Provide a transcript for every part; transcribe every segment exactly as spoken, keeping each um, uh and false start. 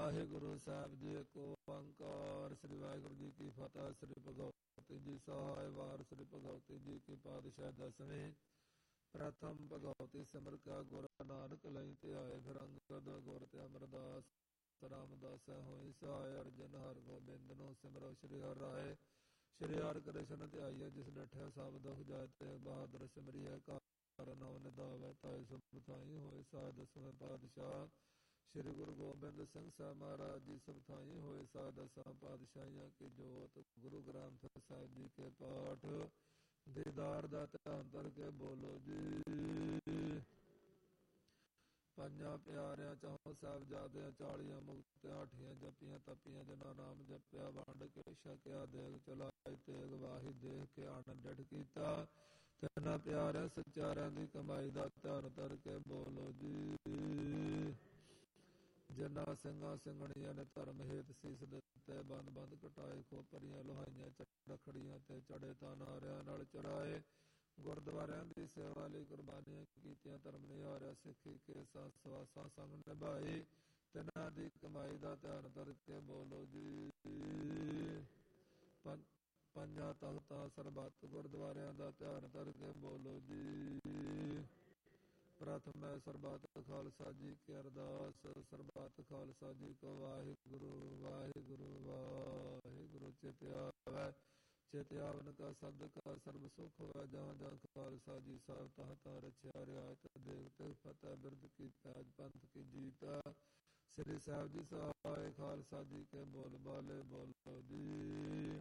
ਵਾਹਿਗੁਰੂ ਸਾਹਿਬ ਜੀ। ਏਕ ਓੰਕਾਰ। ਸ੍ਰੀ ਵਾਹਿਗੁਰੂ ਜੀ ਕੀ ਫਤਿਹ। ਸ੍ਰੀ ਭਗਵਤੀ ਜੀ ਸਹਾਇ ਵਾਰ। ਸ੍ਰੀ ਭਗਵਤੀ ਜੀ ਕੀ ਪਾਤਸ਼ਾਹ ਦਸਵੇਂ। ਪ੍ਰਥਮ ਭਗਵਤੀ ਸਿਮਰ ਕਾ ਗੁਰ ਨਾਨਕ ਲਈ ਧਿਆਏ। ਫਿਰ ਅੰਗਦ ਗੁਰ ਤੇ ਅਮਰਦਾਸ ਰਾਮਦਾਸ ਹੋਈ ਸਹਾਇ। ਅਰਜਨ ਹਰਿ ਗੋਬਿੰਦ ਨੂੰ ਸਿਮਰੋ ਸ਼੍ਰੀ ਹਰਿ ਰਾਏ। ਸ਼੍ਰੀ ਹਰਿ ਕ੍ਰਿਸ਼ਨ ਧਿਆਈਏ ਜਿਸ ਡਠਿਆ ਸਭ ਦੁਖ ਜਾਏ। ਤੇ ਬਹਾਦਰ ਸਿਮਰਿਐ ਘਰ ਨਉ ਨਿਧਾਵੈ। ਤਾਇ ਸਭ ਥਾਈ ਹੋਏ ਸਾ ਦਸਵੇਂ ਪਾਤਸ਼ਾਹ। ਸ਼੍ਰੀ ਗੁਰੂ ਗੋਬਿੰਦ ਸਿੰਘ ਸਾਹਿਬ ਮਹਾਰਾਜ ਜੀ ਸਭ ਥਾਈ ਹੋਏ ਸਾ ਦਸਾਂ ਪਾਤਸ਼ਾਹੀਆਂ ਕੀ ਜੋਤ। ਗੁਰੂ ਗ੍ਰੰਥ ਸਾਹਿਬ ਜੀ ਕੇ ਪਾਠ ਦੀਦਾਰ ਦਾ ਧਿਆਨ ਧਰ ਕੇ ਬੋਲੋ ਜੀ। ਪੰਜਾਂ ਪਿਆਰਿਆਂ ਚਾਹੋਂ ਸਾਹਿਬਜ਼ਾਦਿਆਂ ਚਾਲੀਆਂ ਮੁਕਤਿਆਂ ਅਠੀਆਂ ਜਪੀਆਂ ਤਪੀਆਂ। ਜਿਨ੍ਹਾਂ ਨਾਮ ਜਪਿਆ ਵੰਡ ਕੇ ਛਕਿਆ ਦੇਗ ਚਲਾਈ। ਤੇਗ ਵਾਹੀ ਦੇਖ ਕੇ ਆਨੰਦ ਕੀਤਾ। ਤਿੰਨਾਂ ਪਿਆਰਿਆਂ ਸਚਾਰਿਆਂ ਦੀ ਕਮਾਈ ਦਾ ਧਿਆਨ ਧਰ ਕੇ ਬੋਲੋ ਜੀ। ਜਿਨ੍ਹਾਂ ਸਿੰਘਾਂ ਸਿੰਘਣੀਆਂ ਨੇ ਧਰਮ ਹੇਤ ਸੀਸ ਦਿੱਤੇ। ਬੰਦ ਬੰਦ ਕਟਾਏ ਖੋਪਰੀਆਂ ਲੋਹਾਈਆਂ ਚੜਖੜੀਆਂ ਤੇ ਚੜੇ ਤਾਂ ਨਾਰਿਆਂ ਨਾਲ ਚੜਾਏ। ਗੁਰਦੁਆਰਿਆਂ ਦੀ ਸੇਵਾ ਲਈ ਕੁਰਬਾਨੀਆਂ ਕੀਤੀਆਂ। ਧਰਮ ਨਿਹਾਰਿਆ ਸਿੱਖੀ ਕੇ ਸਵਾਸਾਂ ਸੰਗ ਨਿਭਾਈ। ਤਿੰਨਾਂ ਦੀ ਕਮਾਈ ਦਾ ਧਿਆਨ ਧਰ ਕੇ ਬੋਲੋ ਜੀ। ਪੰਜ ਪੰਜਾਂ ਤਖਤਾਂ ਸਰਬੱਤ ਗੁਰਦੁਆਰਿਆਂ ਦਾ ਧਿਆਨ ਧਰ ਕੇ ਬੋਲੋ ਜੀ। ਪ੍ਰਥਮ ਹੈ ਸਰਬੱਤ ਖਾਲਸਾ ਜੀ ਕੀ ਅਰਦਾਸ। ਸਰਬੱਤ ਖਾਲਸਾ ਜੀ ਕੋ ਵਾਹਿਗੁਰੂ ਵਾਹਿਗੁਰੂ ਵਾਹਿਗੁਰੂ। ਚਿਤ ਆਵੈ ਚਿਤ ਆਵਨ ਕਾ ਸ਼ਬਦ ਕਾ ਸਰਬ ਸੁਖ ਹੋਵੇ। ਜਹਾਂ ਜਹਾਂ ਖਾਲਸਾ ਜੀ ਸਾਹਿਬ ਤਹਾਂ ਤਹਾਂ ਰਚਿਆ। ਰਿਆਇਤ ਦੇਵ ਤੇ ਫਤਿਹ ਬਿਰਦ ਕੀ ਪੈਜ ਪੰਥ ਕੀ ਜੀਤ। ਸ੍ਰੀ ਸਾਹਿਬ ਜੀ ਸਹਾਇ ਖਾਲਸਾ ਜੀ ਕੇ ਬੋਲ ਬਾਲੇ ਬੋਲੋ ਜੀ।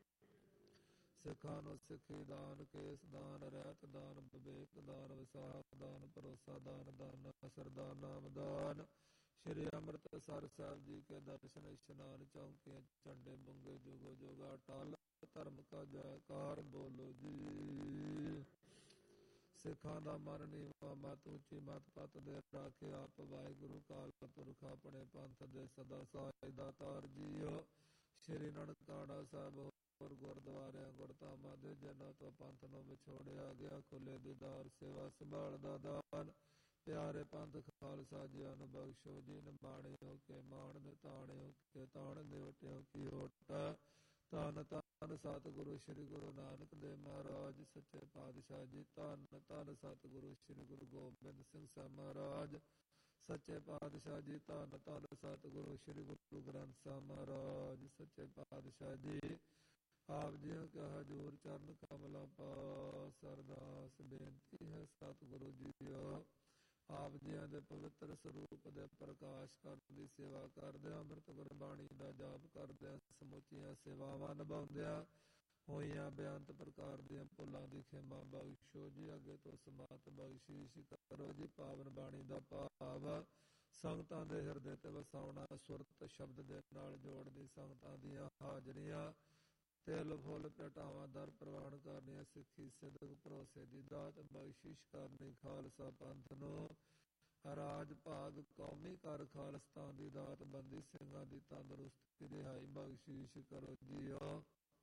ਸਿੱਖਾਂ ਨੂੰ ਸਿੱਖੀ ਦਾਨ ਕੇਸ ਦਾਨ ਰਹਿਤ ਦਾਨ ਵਿਵੇਕ ਦਾਨ ਵਿਸਾਖ ਦਾਨ ਭਰੋਸਾ ਦਾਨ ਦਾਨ ਸਰਦਾਰ ਨਾਮ ਦਾਨ। ਸ਼੍ਰੀ ਅੰਮ੍ਰਿਤਸਰ ਸਾਹਿਬ ਜੀ ਕੇ ਦਰਸ਼ਨ ਇਸ਼ਨਾਨ ਚੌਂਕੀਆਂ ਝੰਡੇ ਬੁੰਗੇ ਜੁਗੋ ਜੁਗਾ ਟਲ। ਧਰਮ ਕਾ ਜੈਕਾਰ ਬੋਲੋ ਜੀ। ਸਿੱਖਾਂ ਦਾ ਮਨ ਨੀਵਾਂ ਮਤ ਉੱਚੀ ਮਤ ਪਤ ਦੇ ਰਾਖੇ। ਆਪ ਵਾਹਿਗੁਰੂ ਕਾਲ ਪੁਰਖ ਆਪਣੇ ਪੰਥ ਦੇ ਸਦਾ ਸਹਾਇ ਦਾਤਾਰ ਜੀਓ। ਸ਼੍ਰੀ ਨਨਕਾਣਾ ਸਾਹਿਬ ਹੋਰ ਗੁਰਦੁਆਰਿਆਂ ਗੁਰਧਾਮਾਂ ਦੇ ਜਿਨ੍ਹਾਂ ਤੋਂ ਪੰਥ ਨੂੰ ਵਿਛੋੜਿਆ ਗਿਆ। ਖੁੱਲੇ ਦੀਦਾਰ ਸੇਵਾ ਸੰਭਾਲ ਦਾ ਦਾਨ। ਪਿਆਰੇ ਪੰਥ ਖਾਲਸਾ ਜੀਆਂ ਨੂੰ ਬਖਸ਼ੋ ਜੀ। ਨਿਮਾਣਿਓ ਕੇ ਮਾਣ ਨਿਤਾਣਿਓ ਕੇ ਤਾਣ ਨਿਵਟਿਓ ਕੀ ਹੋਟਾ। ਧੰਨ ਧੰਨ ਸਤਿਗੁਰੂ ਸ੍ਰੀ ਗੁਰੂ ਨਾਨਕ ਦੇਵ ਮਹਾਰਾਜ ਸੱਚੇ ਪਾਤਸ਼ਾਹ ਜੀ। ਧੰਨ ਧੰਨ ਸਤਿਗੁਰੂ ਸ੍ਰੀ ਗੁਰੂ ਗੋਬਿੰਦ ਸਿੰਘ ਸਾਹਿਬ ਮਹਾਰਾਜ ਸੱਚੇ ਪਾਤਸ਼ਾਹ ਜੀ। ਧੰਨ ਧੰਨ ਸਤਿਗੁਰੂ ਸ੍ਰੀ ਗੁਰੂ ਗ੍ਰੰਥ ਸਾਹਿਬ ਮਹਾਰਾਜ ਸੱਚੇ ਪਾਤਸ਼ਾਹ ਜੀ। ਆਪ ਜੀਆਂ ਕਾ ਹਜ਼ੂਰ ਚਰਨ ਕਮਲਾਂ ਪਾਸ ਅਰਦਾਸ ਬੇਨਤੀ ਹੈ। ਸਤਿਗੁਰੂ ਜੀਓ ਆਪ ਜੀਆਂ ਦੇ ਪਵਿੱਤਰ ਸਰੂਪ ਦੇ ਪ੍ਰਕਾਸ਼ ਕਰਨ ਦੀ ਸੇਵਾ ਕਰਦਿਆਂ ਅੰਮ੍ਰਿਤ ਗੁਰਬਾਣੀ ਦਾ ਜਾਪ ਕਰਦਿਆਂ ਸਮੁੱਚੀਆਂ ਸੇਵਾਵਾਂ ਨਿਭਾਉਂਦਿਆਂ ਹੋਈਆਂ ਬੇਅੰਤ ਪ੍ਰਕਾਰ ਦੀਆਂ ਭੁੱਲਾਂ ਦੀ ਖਿਮਾ ਬਖਸ਼ੋ ਜੀ। ਅੱਗੇ ਤੋਂ ਸਮਤ ਬਖਸ਼ੀਸ਼ ਕਰੋ ਜੀ। ਪਾਵਨ ਬਾਣੀ ਦਾ ਭਾਵ ਸੰਗਤਾਂ ਦੇ ਹਿਰਦੇ ਤੇ ਵਸਾਉਣਾ। ਸੁਰਤ ਸ਼ਬਦ ਦੇ ਨਾਲ ਜੋੜਦੀ ਸੰਗਤਾਂ ਦੀਆਂ ਹਾਜ਼ਰੀਆਂ। ਤਿਲ ਫੁੱਲ ਭੇਟਾਵਾਂ ਦਰ ਪ੍ਰਵਾਨ ਕਰਨੀਆਂ। ਸਿੱਖੀ ਸਿਦਕ ਭਰੋਸੇ ਦੀ ਦਾਤ ਬਖਸ਼ਿਸ਼ ਕਰਨੀ। ਖਾਲਸਾ ਪੰਥ ਨੂੰ ਰਾਜ ਭਾਗ ਕੌਮੀ ਕਰ ਖਾਲਸਤਾਨ ਦੀ ਦਾਤ। ਬੰਦੀ ਸਿੰਘਾਂ ਦੀ ਤੰਦਰੁਸਤੀ ਰਿਹਾਈ ਬਖਸ਼ਿਸ਼ ਕਰੋ ਜੀਓ।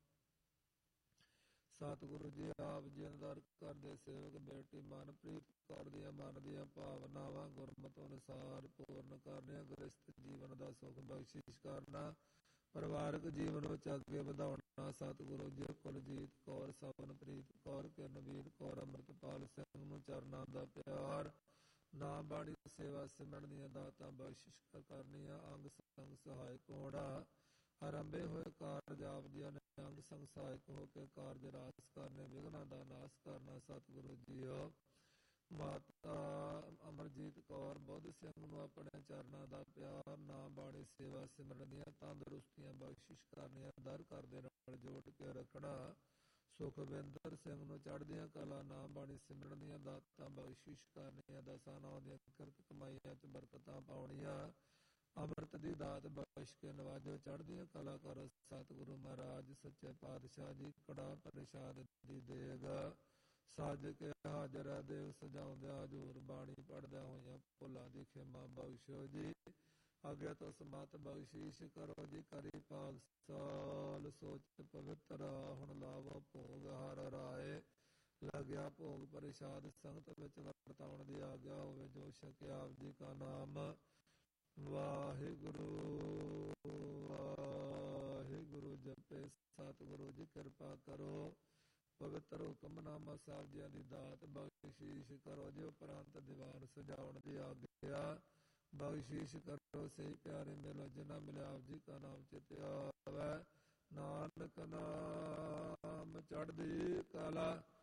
ਸਤਿਗੁਰੂ ਜੀ ਆਪ ਜੀ ਦਰ ਕਰਦੇ ਸੇਵਕ ਬੇਟੀ ਮਨਪ੍ਰੀਤ ਕੌਰ ਦੀਆਂ ਮਨ ਦੀਆਂ ਭਾਵਨਾਵਾਂ ਗੁਰਮਤਿ ਅਨੁਸਾਰ ਪੂਰਨ ਕਰਨੀਆਂ। ਗ੍ਰਸਤ ਜੀਵਨ ਦਾ ਸੁਖ ਬਖਸ਼ਿਸ਼ ਕਰਨਾ। ਪਰਿਵਾਰਕ ਜੀਵਨ ਵਿੱਚ ਅੱਗੇ ਵਧਾਉਣਾ। ਸਤਿਗੁਰੂ ਜੀ ਕੁਲਜੀਤ ਕੌਰ ਸਵਨਪ੍ਰੀਤ ਕੌਰ ਕਿਰਨਵੀਰ ਕੌਰ ਅੰਮ੍ਰਿਤਪਾਲ ਸਿੰਘ ਨੂੰ ਚਰਨਾਂ ਦਾ ਪਿਆਰ। ਨਾਮ ਬਾਣੀ ਸੇਵਾ ਸਿਮਰਨ ਦੀਆਂ ਦਾਤਾਂ ਬਖਸ਼ਿਸ਼ ਕਰਨੀਆਂ। ਅੰਗ ਸੰਗ ਸਹਾਇਕ ਹੋਣਾ। ਆਰੰਭੇ ਹੋਏ ਕਾਰਜ ਆਪ ਜੀਆਂ ਨੇ ਅੰਗ ਸੰਗ ਸਹਾਇਕ ਹੋ ਕੇ ਕਾਰਜ ਰਾਸ ਕਰਨੇ। ਵਿਘਨਾਂ ਦਾ ਨਾਸ਼ ਕਰਨਾ। ਸਤਿਗੁਰੂ ਜੀਓ ਮਾਤਾ ਅਮਰਜੀਤ ਕੌਰ ਬੁੱਧ ਸਿੰਘ ਨੂੰ ਆਪਣੇ ਚਰਨਾਂ ਦਾ ਪਿਆਰ। ਨਾਮ ਬਾਣੀ ਸੇਵਾ ਸਿਮਰਨ ਦੀਆਂ ਤੰਦਰੁਸਤੀਆਂ ਬਖਸ਼ਿਸ਼ ਕਰਨੀਆਂ। ਦਰ ਕਰਦੇ ਨਾਲ ਜੋੜ ਕੇ ਰੱਖਣਾ। ਸੁਖਵਿੰਦਰ ਸਿੰਘ ਨੂੰ ਚੜ੍ਹਦੀਆਂ ਕਲਾ ਨਾਮ ਬਾਣੀ ਸਿਮਰਨ ਦੀਆਂ ਦਾਤਾਂ ਬਖਸ਼ਿਸ਼ ਕਰਨੀਆਂ। ਦਸਾਂ ਨੌਂ ਦੀਆਂ ਕਿਰਤ ਕਮਾਈਆਂ ਚ ਬਰਕਤਾਂ ਪਾਉਣੀਆਂ। ਅੰਮ੍ਰਿਤ ਦੀ ਦਾਤ ਬਖਸ਼ ਕੇ ਨਵਾਜੋ ਚੜ੍ਹਦੀਆਂ ਕਲਾ ਕਰੋ। ਸਤਿਗੁਰੂ ਮਹਾਰਾਜ ਸੱਚੇ ਪਾਤਸ਼ਾਹ ਜੀ ਕੜਾ ਪ੍ਰਸ਼ਾਦ ਦੀ ਦੇਗ ਸੱਜ ਕੇ ਹਾਜ਼ਰ ਹੈ। ਦੇਵ ਸਜਾਉਂਦਿਆਂ ਹਜ਼ੂਰ ਬਾਣੀ ਪੜ੍ਹਦਿਆਂ ਹੋਈਆਂ ਭੁੱਲਾਂ ਦੀ ਖਿਮਾ ਬਖਸ਼ੋ ਜੀ। ਅੱਗੇ ਤੋਂ ਸਮਤ ਬਖਸ਼ੀਸ਼ ਕਰੋ ਜੀ। ਕਰੀ ਪਾਕ ਸਾਲ ਸੋਚ ਪਵਿੱਤਰ ਹੁਣ ਲਾਵੋ ਭੋਗ ਹਰ ਰਾਏ। ਲੱਗਿਆ ਭੋਗ ਪ੍ਰਸ਼ਾਦ ਸੰਗਤ ਵਿੱਚ ਵਰਤਾਉਣ ਦੀ ਆਗਿਆ ਹੋਵੇ। ਜੋ ਛਕਿਆ ਆਪ ਜੀ ਕਾ ਨਾਮ ਵਾਹਿਗੁਰੂ ਵਾਹਿਗੁਰੂ। ਜਪੇ ਸਤਿਗੁਰੂ ਜੀ ਕਿਰਪਾ ਕਰੋ। ਪਵਿੱਤਰ ਹੁਕਮਨਾਮਾ ਸਾਹਿਬ ਜੀਆਂ ਦੀ ਦਾਤ ਬਖਸ਼ੀਸ਼ ਕਰੋ ਜੀ। ਉਪਰੰਤ ਦੀਵਾਨ ਸਜਾਉਣ ਦੀ ਆਗਿਆ ਬਖਸ਼ੀਸ਼ ਕਰੋ। ਸਹੀ ਪਿਆਰੇ ਮਿਲੋ ਜਿਨ੍ਹਾਂ ਮਿਲਿਆ ਆਪ ਜੀ ਕਾ ਨਾਮ ਚਿਤ ਆਵੈ। ਨਾਨਕ ਨਾਮ ਚੜ੍ਹਦੀ ਕਲਾ